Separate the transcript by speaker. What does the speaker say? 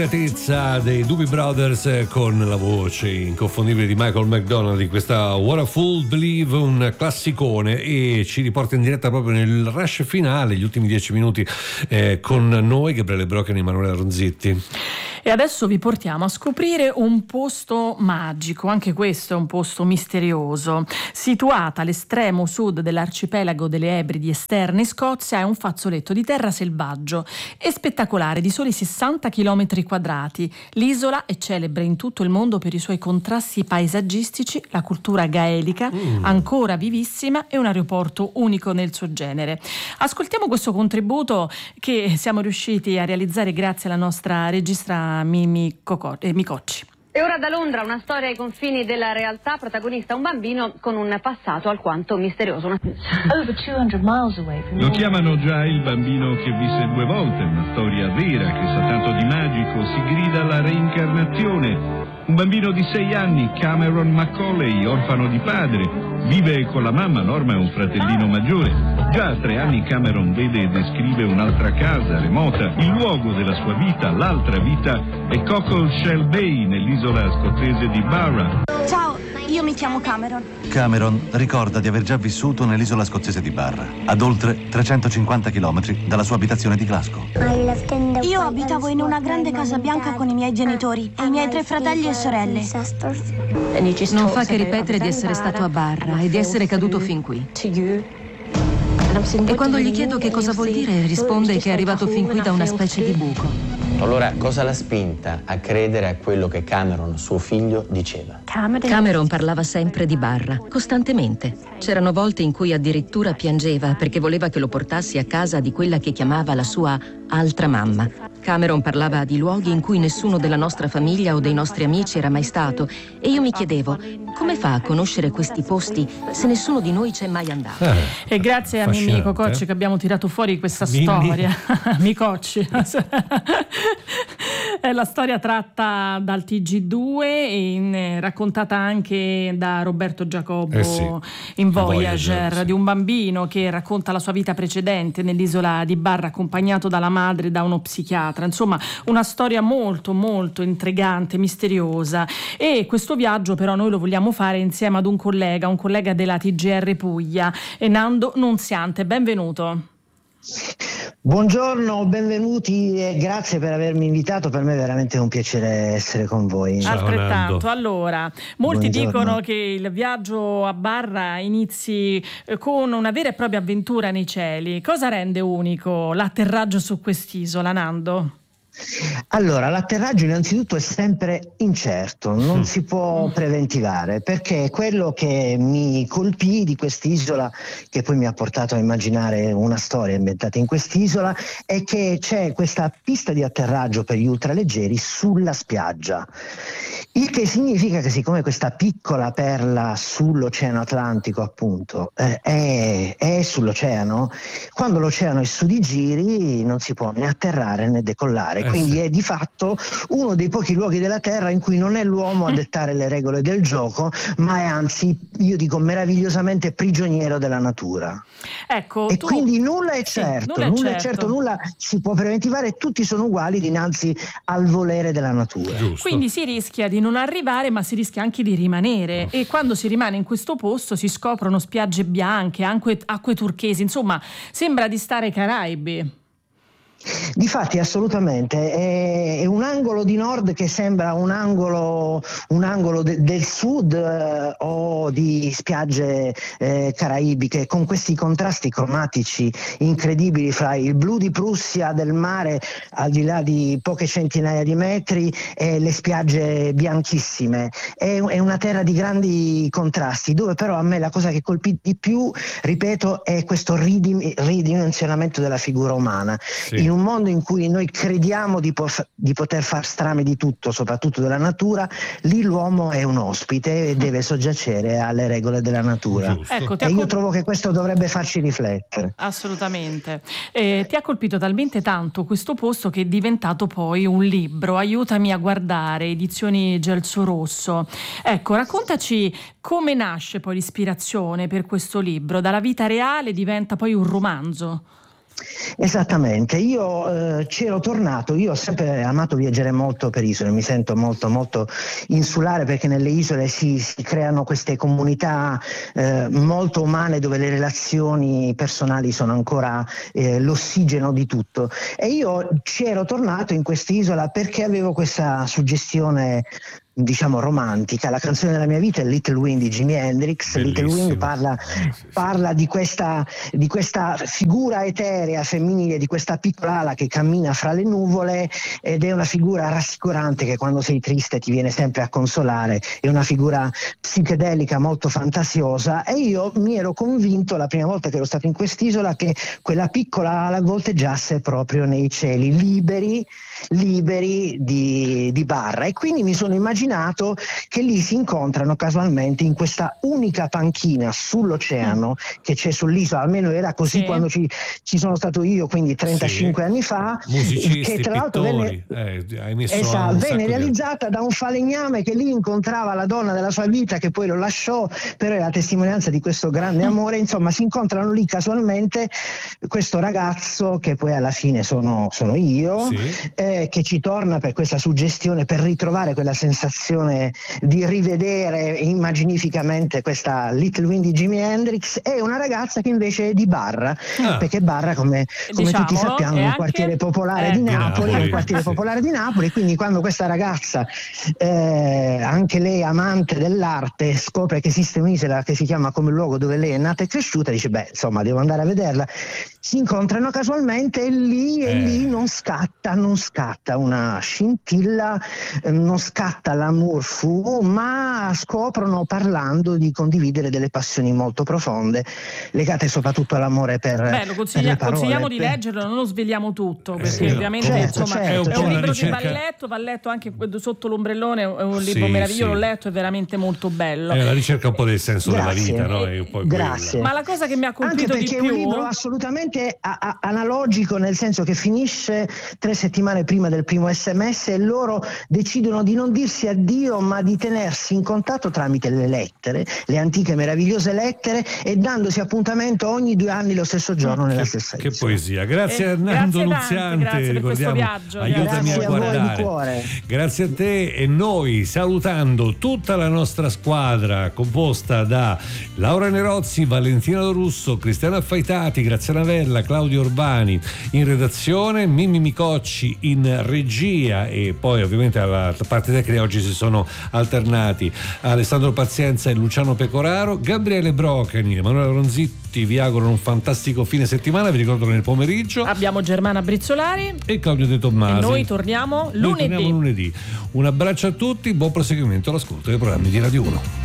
Speaker 1: Tezza dei Doobie Brothers con la voce inconfondibile di Michael McDonald di questa What a Fool Believe, un classicone, e ci riporta in diretta proprio nel rush finale, gli ultimi 10 minuti con noi Gabriele Brocken e Emanuela Ronzetti.
Speaker 2: E adesso vi portiamo a scoprire un posto magico, anche questo è un posto misterioso. Situata all'estremo sud dell'arcipelago delle Ebridi Esterne in Scozia, è un fazzoletto di terra selvaggio e spettacolare di soli 60 km quadrati. L'isola è celebre in tutto il mondo per i suoi contrasti paesaggistici, la cultura gaelica ancora vivissima e un aeroporto unico nel suo genere. Ascoltiamo questo contributo che siamo riusciti a realizzare grazie alla nostra regista Mimi Micocci.
Speaker 3: E ora da Londra una storia ai confini della realtà, protagonista un bambino con un passato alquanto misterioso.
Speaker 4: Lo chiamano già il bambino che visse 2 volte, una storia vera che sa tanto di magico, si grida alla reincarnazione. Un bambino di 6 anni, Cameron Macaulay, orfano di padre, vive con la mamma, Norma è un fratellino maggiore. Già a 3 anni Cameron vede e descrive un'altra casa remota, il luogo della sua vita, l'altra vita è Cockle Shell Bay, nell'isola scozzese di Barra.
Speaker 5: Ciao, io mi chiamo Cameron.
Speaker 6: Cameron ricorda di aver già vissuto nell'isola scozzese di Barra, ad oltre 350 chilometri dalla sua abitazione di Glasgow.
Speaker 5: Io abitavo in una grande casa bianca con i miei genitori e i miei 3 fratelli e sorelle.
Speaker 7: Non fa che ripetere di essere stato a Barra e di essere caduto fin qui. E quando gli chiedo che cosa vuol dire, risponde che è arrivato fin qui da una specie di buco.
Speaker 8: Allora, cosa l'ha spinta a credere a quello che Cameron, suo figlio, diceva?
Speaker 7: Cameron parlava sempre di Barra, costantemente. C'erano volte in cui addirittura piangeva perché voleva che lo portassi a casa di quella che chiamava la sua altra mamma. Cameron parlava di luoghi in cui nessuno della nostra famiglia o dei nostri amici era mai stato, e io mi chiedevo, come fa a conoscere questi posti se nessuno di noi c'è mai andato?
Speaker 2: E grazie a Mimì Micocci che abbiamo tirato fuori questa storia. Micocci. È la storia tratta dal TG2 e raccontata anche da Roberto Giacobbo in Voyager, di un bambino che racconta la sua vita precedente nell'isola di Barra accompagnato dalla madre e da uno psichiatra. Insomma, una storia molto molto intrigante, misteriosa, e questo viaggio però noi lo vogliamo fare insieme ad un collega della TGR Puglia, Nando Nunziante. Benvenuto.
Speaker 9: Buongiorno, benvenuti e grazie per avermi invitato. Per me è veramente un piacere essere con voi.
Speaker 2: Ciao, altrettanto. Nando. Allora, molti dicono che il viaggio a Barra inizi con una vera e propria avventura nei cieli. Cosa rende unico l'atterraggio su quest'isola, Nando?
Speaker 9: Allora, l'atterraggio innanzitutto è sempre incerto, non si può preventivare, perché quello che mi colpì di quest'isola, che poi mi ha portato a immaginare una storia ambientata in quest'isola, è che c'è questa pista di atterraggio per gli ultraleggeri sulla spiaggia. Il che significa che, siccome questa piccola perla sull'Oceano Atlantico appunto è sull'oceano, quando l'oceano è su di giri non si può né atterrare né decollare, quindi è di fatto uno dei pochi luoghi della Terra in cui non è l'uomo a dettare le regole del gioco, ma è anzi, io dico, meravigliosamente prigioniero della natura.
Speaker 2: Ecco,
Speaker 9: e quindi nulla è certo, nulla si può preventivare, tutti sono uguali dinanzi al volere della natura.
Speaker 1: Giusto.
Speaker 2: Quindi si rischia di non arrivare, ma si rischia anche di rimanere, e quando si rimane in questo posto si scoprono spiagge bianche, acque turchesi, insomma sembra di stare ai Caraibi.
Speaker 9: Difatti assolutamente, è un angolo di nord che sembra un angolo del sud o di spiagge caraibiche, con questi contrasti cromatici incredibili fra il blu di Prussia del mare al di là di poche centinaia di metri e le spiagge bianchissime. È una terra di grandi contrasti, dove però a me la cosa che colpì di più, ripeto, è questo ridimensionamento della figura umana. In un mondo in cui noi crediamo di poter far strame di tutto, soprattutto della natura, lì l'uomo è un ospite e deve soggiacere alle regole della natura.
Speaker 2: Ecco,
Speaker 9: e io trovo che questo dovrebbe farci riflettere.
Speaker 2: Assolutamente. Ti ha colpito talmente tanto questo posto che è diventato poi un libro, Aiutami a guardare, edizioni Gelso Rosso. Ecco, raccontaci come nasce poi l'ispirazione per questo libro. Dalla vita reale diventa poi un romanzo.
Speaker 9: Esattamente, io c'ero tornato, io ho sempre amato viaggiare molto per isole, mi sento molto molto insulare perché nelle isole si creano queste comunità molto umane dove le relazioni personali sono ancora l'ossigeno di tutto, e io c'ero tornato in quest'isola perché avevo questa suggestione, diciamo, romantica. La canzone della mia vita è Little Wing di Jimi Hendrix.
Speaker 1: Bellissimo.
Speaker 9: Little Wing parla di questa figura eterea femminile, di questa piccola ala che cammina fra le nuvole, ed è una figura rassicurante che quando sei triste ti viene sempre a consolare, è una figura psichedelica molto fantasiosa, e io mi ero convinto la prima volta che ero stato in quest'isola che quella piccola ala volteggiasse proprio nei cieli liberi di Barra, e quindi mi sono immaginato che lì si incontrano casualmente in questa unica panchina sull'oceano che c'è sull'isola, almeno era così quando ci sono stato io, quindi 35 anni fa,
Speaker 1: musicisti,
Speaker 9: che tra l'altro
Speaker 1: pittori,
Speaker 9: venne realizzata da un falegname che lì incontrava la donna della sua vita, che poi lo lasciò, però è la testimonianza di questo grande amore. Insomma, si incontrano lì casualmente questo ragazzo che poi alla fine sono io, che ci torna per questa suggestione, per ritrovare quella sensazione di rivedere immaginificamente questa Little Wing di Jimi Hendrix, e una ragazza che invece è di Barra, perché Barra, come tutti sappiamo, è un quartiere popolare di Napoli, è un quartiere popolare di Napoli. Quindi quando questa ragazza, anche lei amante dell'arte, scopre che esiste un'isola che si chiama come il luogo dove lei è nata e cresciuta, dice insomma devo andare a vederla. Si incontrano casualmente e lì non scatta una scintilla, non scatta l'amour fou, ma scoprono, parlando, di condividere delle passioni molto profonde, legate soprattutto all'amore per
Speaker 2: lo
Speaker 9: per
Speaker 2: consigliamo di leggerlo, non lo sveliamo tutto, perché ovviamente è un libro di va letto anche sotto l'ombrellone, è un libro meraviglioso, l'ho letto, è veramente molto bello.
Speaker 1: È la ricerca un po' del senso della vita, no? È un po'
Speaker 9: Grazie.
Speaker 2: Ma la cosa che mi ha colpito di più,
Speaker 9: anche perché è un libro assolutamente analogico, nel senso che finisce 3 settimane prima del primo SMS e loro decidono di non dirsi addio, ma di tenersi in contatto tramite le lettere, le antiche meravigliose lettere, e dandosi appuntamento ogni 2 anni lo stesso giorno nella stessa isola.
Speaker 1: Che poesia. Grazie a Nando Nunziante,
Speaker 2: grazie per questo viaggio,
Speaker 1: aiutami a guardare. Grazie a te, e noi, salutando tutta la nostra squadra composta da Laura Nerozzi, Valentina Lorusso, Cristiana Affaitati, Graziana Vella, Claudio Urbani in redazione, Mimmi Micocci in regia, e poi ovviamente alla parte tecnica oggi si sono alternati Alessandro Pazienza e Luciano Pecoraro. Gabriele Brocani, Emanuela Ronzitti vi augurano un fantastico fine settimana. Vi ricordo che nel pomeriggio
Speaker 2: abbiamo Germana Brizzolari
Speaker 1: e Claudio De Tommasi,
Speaker 2: e noi torniamo lunedì.
Speaker 1: Un abbraccio a tutti, buon proseguimento all'ascolto dei programmi di Radio 1.